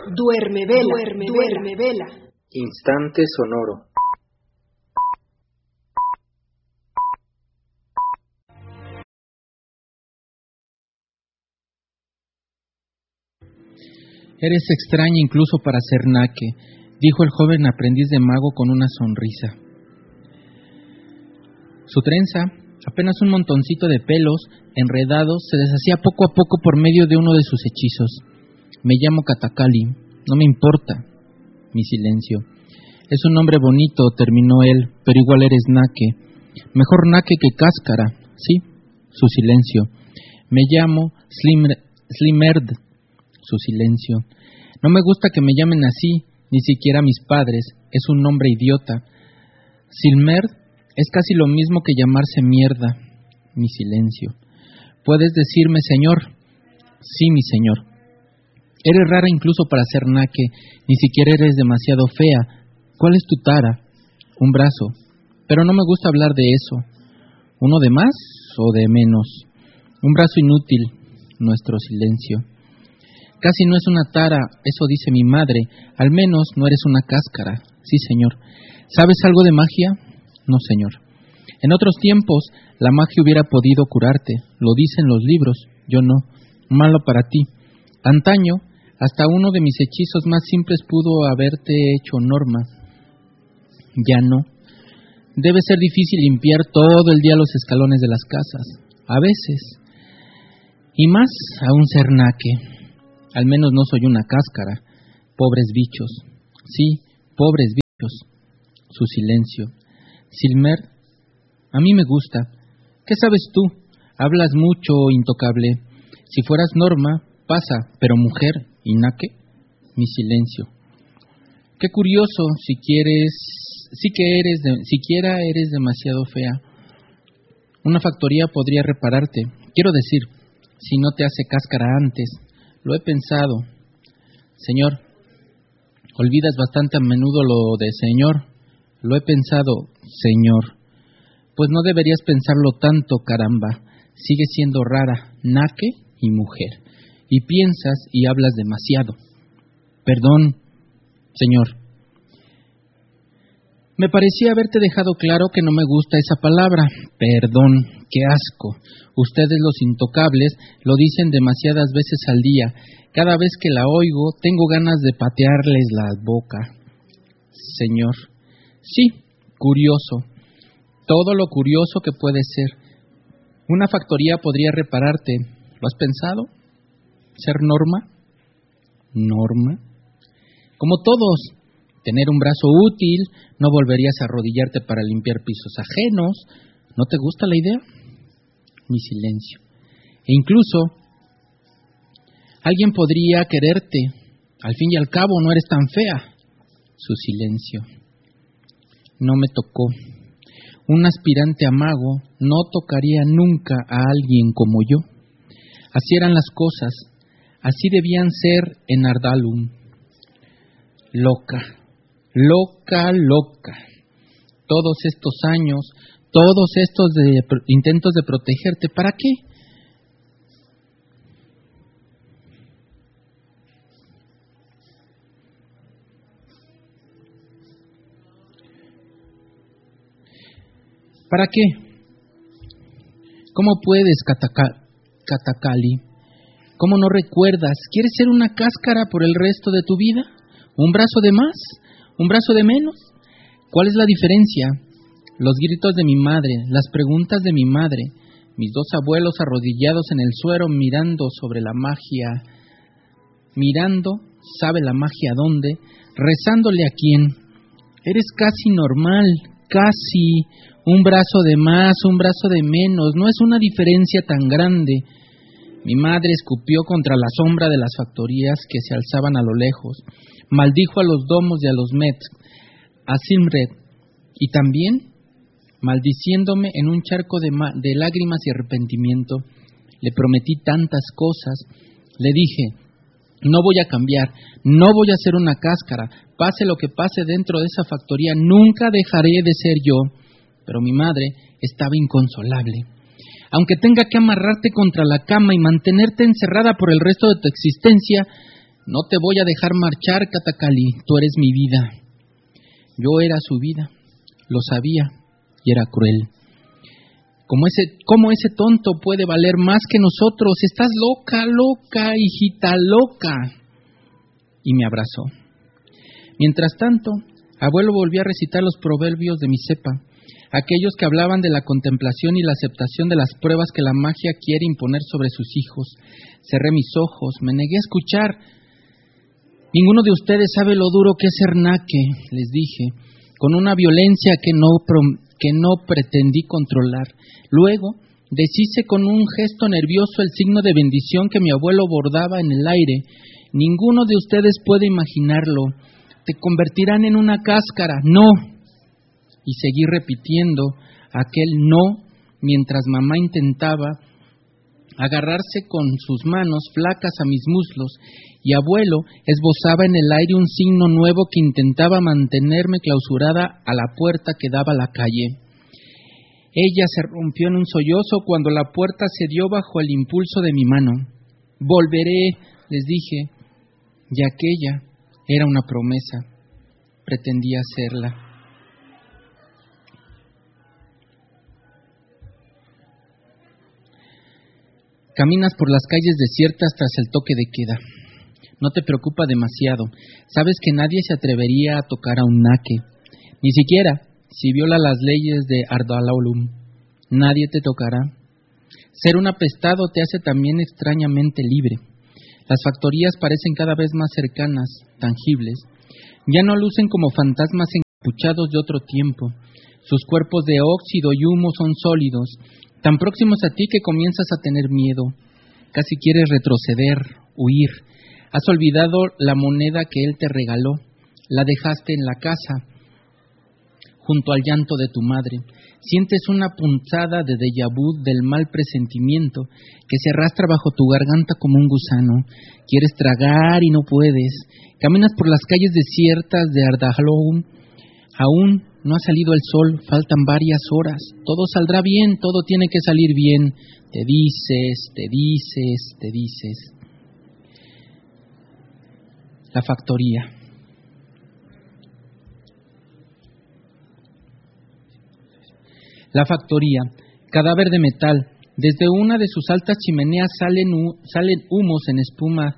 Duerme vela, duerme vela. Instante sonoro. Eres extraña incluso para ser naque, dijo el joven aprendiz de mago con una sonrisa. Su trenza, apenas un montoncito de pelos enredados, se deshacía poco a poco por medio de uno de sus hechizos. Me llamo Katakali, no me importa. Mi silencio. Es un nombre bonito, terminó él, pero igual eres naque. Mejor naque que cáscara, ¿sí? Su silencio. Me llamo Slimerd. Su silencio. No me gusta que me llamen así, ni siquiera mis padres. Es un nombre idiota. Slimerd es casi lo mismo que llamarse mierda. Mi silencio. ¿Puedes decirme señor? Sí, mi señor. Eres rara incluso para ser naque, ni siquiera eres demasiado fea. ¿Cuál es tu tara? Un brazo. Pero no me gusta hablar de eso. ¿Uno de más o de menos? Un brazo inútil. Nuestro silencio. Casi no es una tara, eso dice mi madre. Al menos no eres una cáscara. Sí, señor. ¿Sabes algo de magia? No, señor. En otros tiempos, la magia hubiera podido curarte. Lo dicen los libros. Yo no. Malo para ti. Antaño, hasta uno de mis hechizos más simples pudo haberte hecho Norma. Ya no. Debe ser difícil limpiar todo el día los escalones de las casas. A veces. Y más aún ser naque. Al menos no soy una cáscara. Pobres bichos. Sí, pobres bichos. Su silencio. Silmer, a mí me gusta. ¿Qué sabes tú? Hablas mucho, intocable. Si fueras Norma, pasa, pero mujer, ¿y naque? Mi silencio. Qué curioso, siquiera eres demasiado fea. Una factoría podría repararte. Quiero decir, si no te hace cáscara antes. Lo he pensado. Señor, olvidas bastante a menudo lo de señor. Lo he pensado, señor. Pues no deberías pensarlo tanto, caramba. Sigue siendo rara, naque y mujer. Y piensas y hablas demasiado. Perdón, señor. Me parecía haberte dejado claro que no me gusta esa palabra. Perdón, qué asco. Ustedes los intocables lo dicen demasiadas veces al día. Cada vez que la oigo, tengo ganas de patearles la boca. Señor. Sí, curioso. Todo lo curioso que puede ser. Una factoría podría repararte. ¿Lo has pensado? ¿Ser Norma? ¿Norma? Como todos. Tener un brazo útil, no volverías a arrodillarte para limpiar pisos ajenos. ¿No te gusta la idea? Mi silencio. E incluso, alguien podría quererte. Al fin y al cabo, no eres tan fea. Su silencio. No me tocó. Un aspirante a mago no tocaría nunca a alguien como yo. Así eran las cosas. Así debían ser en Ardalum. Loca. Loca, loca. Todos estos años, todos estos intentos de protegerte, ¿para qué? ¿Para qué? ¿Cómo puedes, Katakali? ¿Cómo no recuerdas? ¿Quieres ser una cáscara por el resto de tu vida? ¿Un brazo de más? ¿Un brazo de menos? ¿Cuál es la diferencia? Los gritos de mi madre, las preguntas de mi madre, mis dos abuelos arrodillados en el suelo mirando sobre la magia, mirando, ¿sabe la magia dónde? Rezándole a quién. Eres casi normal, casi. Un brazo de más, un brazo de menos, no es una diferencia tan grande. Mi madre escupió contra la sombra de las factorías que se alzaban a lo lejos. Maldijo a los domos y a los Mets, a Silmred, y también, maldiciéndome en un charco de lágrimas y arrepentimiento, le prometí tantas cosas. Le dije, no voy a cambiar, no voy a ser una cáscara, pase lo que pase dentro de esa factoría, nunca dejaré de ser yo. Pero mi madre estaba inconsolable. Aunque tenga que amarrarte contra la cama y mantenerte encerrada por el resto de tu existencia, No te voy a dejar marchar, Katakali, tú eres mi vida. Yo era su vida, lo sabía y era cruel. ¿Cómo ese tonto puede valer más que nosotros? Estás loca, loca, hijita, loca. Y me abrazó. Mientras tanto, abuelo volvió a recitar los proverbios de mi cepa, aquellos que hablaban de la contemplación y la aceptación de las pruebas que la magia quiere imponer sobre sus hijos. Cerré mis ojos, me negué a escuchar. Ninguno de ustedes sabe lo duro que es ser naque, les dije, con una violencia que no pretendí controlar. Luego, deshice con un gesto nervioso el signo de bendición que mi abuelo bordaba en el aire. Ninguno de ustedes puede imaginarlo. Te convertirán en una cáscara. ¡No! Y seguí repitiendo aquel no mientras mamá intentaba agarrarse con sus manos flacas a mis muslos y abuelo esbozaba en el aire un signo nuevo que intentaba mantenerme clausurada a la puerta que daba a la calle. Ella se rompió en un sollozo cuando la puerta cedió bajo el impulso de mi mano. Volveré, les dije, y aquella era una promesa. Pretendía hacerla. Caminas por las calles desiertas tras el toque de queda. No te preocupa demasiado. Sabes que nadie se atrevería a tocar a un naque. Ni siquiera si viola las leyes de Ardalaulum. Nadie te tocará. Ser un apestado te hace también extrañamente libre. Las factorías parecen cada vez más cercanas, tangibles. Ya no lucen como fantasmas encapuchados de otro tiempo. Sus cuerpos de óxido y humo son sólidos, tan próximos a ti que comienzas a tener miedo. Casi quieres retroceder, huir. Has olvidado la moneda que él te regaló. La dejaste en la casa, junto al llanto de tu madre. Sientes una punzada de déjà vu del mal presentimiento que se arrastra bajo tu garganta como un gusano. Quieres tragar y no puedes. Caminas por las calles desiertas de Ardalaulum. Aún no ha salido el sol, faltan varias horas. Todo saldrá bien, todo tiene que salir bien. Te dices, te dices, te dices. La factoría. La factoría, cadáver de metal. Desde una de sus altas chimeneas salen humos en espuma.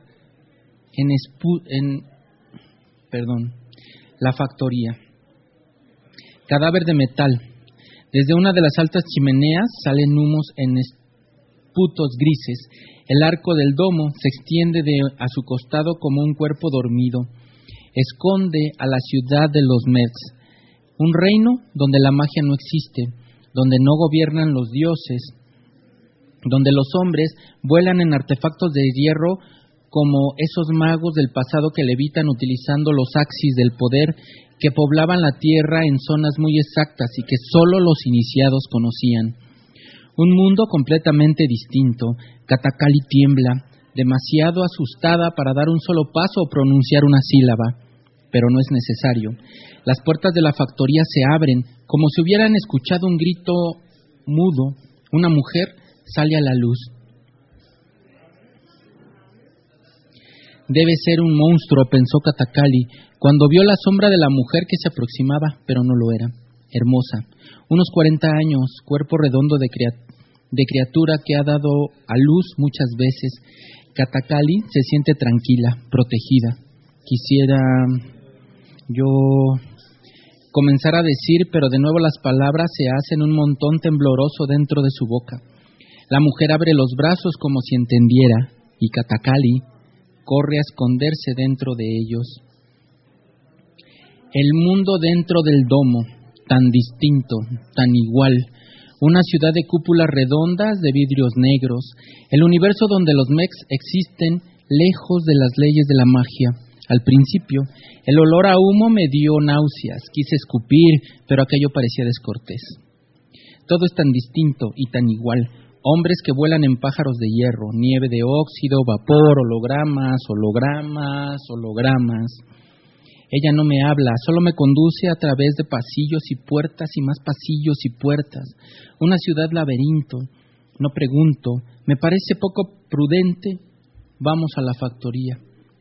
La factoría. Cadáver de metal. Desde una de las altas chimeneas salen humos en esputos grises. El arco del domo se extiende a su costado como un cuerpo dormido. Esconde a la ciudad de los Mets, un reino donde la magia no existe, donde no gobiernan los dioses, donde los hombres vuelan en artefactos de hierro como esos magos del pasado que levitan utilizando los axis del poder que poblaban la tierra en zonas muy exactas y que solo los iniciados conocían. Un mundo completamente distinto. Katakali tiembla, demasiado asustada para dar un solo paso o pronunciar una sílaba, pero no es necesario. Las puertas de la factoría se abren, como si hubieran escuchado un grito mudo. Una mujer sale a la luz. Debe ser un monstruo, pensó Katakali, cuando vio la sombra de la mujer que se aproximaba, pero no lo era. Hermosa, unos 40 años, cuerpo redondo de criatura que ha dado a luz muchas veces. Katakali se siente tranquila, protegida. Quisiera yo comenzar a decir, pero de nuevo las palabras se hacen un montón tembloroso dentro de su boca. La mujer abre los brazos como si entendiera, y Katakali corre a esconderse dentro de ellos. El mundo dentro del domo, tan distinto, tan igual. Una ciudad de cúpulas redondas de vidrios negros. El universo donde los mechs existen lejos de las leyes de la magia. Al principio, el olor a humo me dio náuseas. Quise escupir, pero aquello parecía descortés. Todo es tan distinto y tan igual. Hombres que vuelan en pájaros de hierro, nieve de óxido, vapor, hologramas, hologramas, hologramas. Ella no me habla, solo me conduce a través de pasillos y puertas y más pasillos y puertas. Una ciudad laberinto. No pregunto, me parece poco prudente. Vamos a la factoría.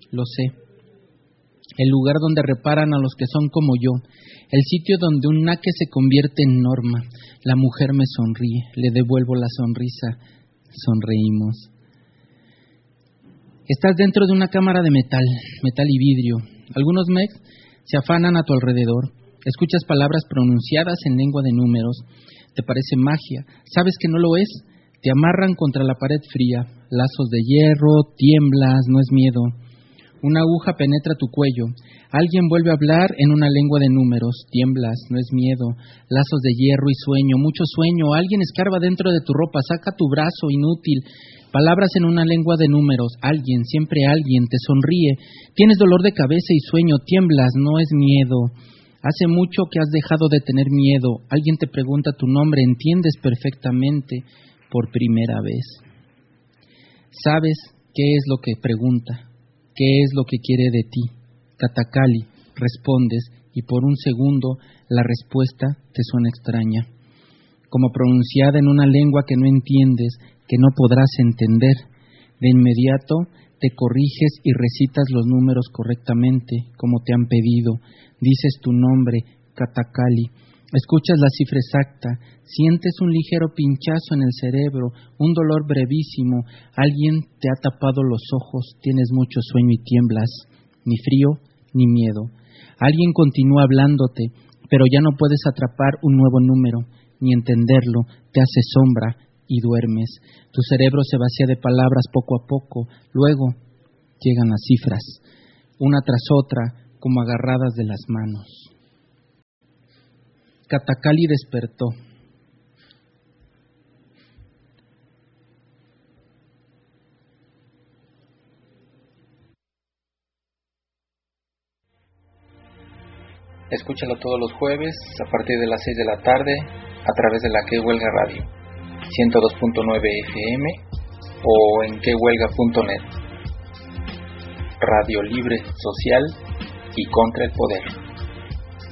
Lo sé. El lugar donde reparan a los que son como yo. El sitio donde un naque se convierte en norma. La mujer me sonríe. Le devuelvo la sonrisa. Sonreímos. Estás dentro de una cámara de metal y vidrio. Algunos mechs se afanan a tu alrededor. Escuchas palabras pronunciadas en lengua de números. Te parece magia. Sabes que no lo es. Te amarran contra la pared fría. Lazos de hierro, tiemblas, no es miedo. Una aguja penetra tu cuello. Alguien vuelve a hablar en una lengua de números. Tiemblas, no es miedo. Lazos de hierro y sueño, mucho sueño. Alguien escarba dentro de tu ropa, saca tu brazo inútil. Palabras en una lengua de números. Alguien, siempre alguien, te sonríe. Tienes dolor de cabeza y sueño. Tiemblas, no es miedo. Hace mucho que has dejado de tener miedo. Alguien te pregunta tu nombre. Entiendes perfectamente por primera vez. ¿Sabes qué es lo que pregunta? ¿Qué es lo que quiere de ti? Katakali, respondes, y por un segundo la respuesta te suena extraña, como pronunciada en una lengua que no entiendes, que no podrás entender. De inmediato te corriges y recitas los números correctamente, como te han pedido. Dices tu nombre, Katakali. Escuchas la cifra exacta, sientes un ligero pinchazo en el cerebro, un dolor brevísimo, alguien te ha tapado los ojos, tienes mucho sueño y tiemblas, ni frío ni miedo. Alguien continúa hablándote, pero ya no puedes atrapar un nuevo número, ni entenderlo, te hace sombra y duermes. Tu cerebro se vacía de palabras poco a poco, luego llegan las cifras, una tras otra, como agarradas de las manos. Katakali despertó. Escúchalo todos los jueves a partir de las 6 de la tarde a través de la Que Huelga Radio, 102.9 FM o en quehuelga.net. Radio libre, social y contra el poder.